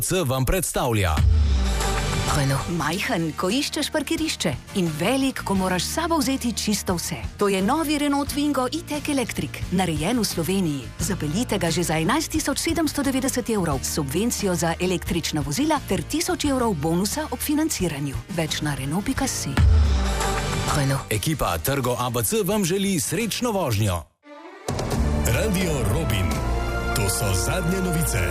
C vam predstavlja. Renault. Majhen, ko iščeš parkirišče, in velik, ko moraš s sabo vzeti čisto vse. To je novi Renault Twingo E-Tech Electric, narejen v Sloveniji. Zapeljite ga že za 11.790 evrov s subvencijo za električna vozila ter 1000 evrov bonusa ob financiranju. Več na Renault.si. Renault. Ekipa Trgo ABC vam želi srečno vožnjo. Radio Robin. To so zadnje novice.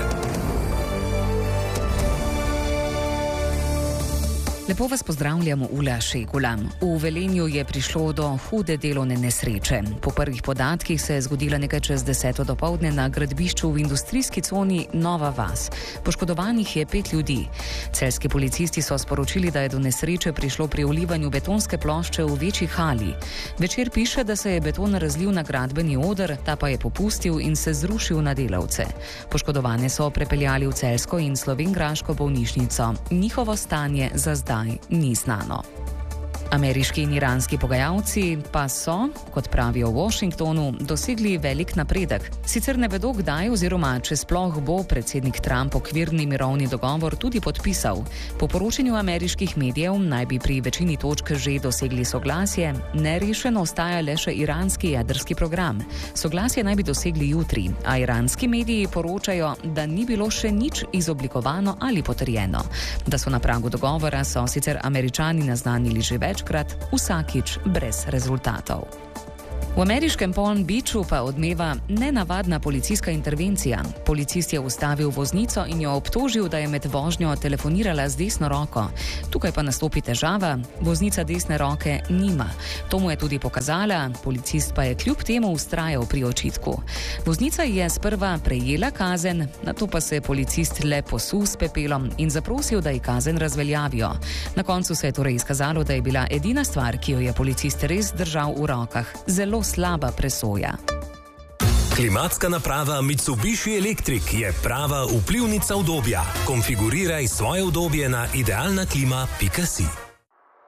Lepo vas pozdravljamo, Ula Šegula. V Velenju je prišlo do hude delovne nesreče. Po prvih podatkih se je zgodila nekaj čez 10. dopoldne na gradbišču v industrijski coni Nova Vas. Poškodovanih je 5 ljudi. Celjski policisti so sporočili, da je do nesreče prišlo pri vlivanju betonske plošče v večji hali. Večer piše, da se je beton razlil na gradbeni oder, ta pa je popustil in se zrušil na delavce. Poškodovane so prepeljali v celjsko in slovenjgraško bolnišnico. Njihovo stanje za zdaj ni znano. Ameriški in iranski pogajalci pa so, kot pravijo v Washingtonu, dosegli velik napredek. Sicer ne vedo, kdaj oziroma če sploh bo predsednik Trump okvirni mirovni dogovor tudi podpisal. Po poročanju ameriških medijev naj bi pri večini točk že dosegli soglasje, nerešeno ostaja le še iranski jedrski program. Soglasje naj bi dosegli jutri, a iranski mediji poročajo, da ni bilo še nič izoblikovano ali potrjeno. Da so na pragu dogovora, so sicer Američani naznanili že večkrat, vsakič brez rezultatov. V ameriškem Palm Beachu pa odmeva nenavadna policijska intervencija. Policist je ustavil voznico in jo obtožil, da je med vožnjo telefonirala z desno roko. Tukaj pa nastopi težava, voznica desne roke nima. To mu je tudi pokazala, policist pa je kljub temu vztrajal pri očitku. Voznica je sprva prejela kazen, nato pa se je policist le posul s pepelom in zaprosil, da ji kazen razveljavijo. Na koncu se je torej izkazalo, da je bila edina stvar, ki jo je policist res držal v rokah, zelo slaba presoja. Klimatska naprava Mitsubishi Electric je prava vplivnica udobja. Konfiguriraj svoje udobje na idealnaklima.si.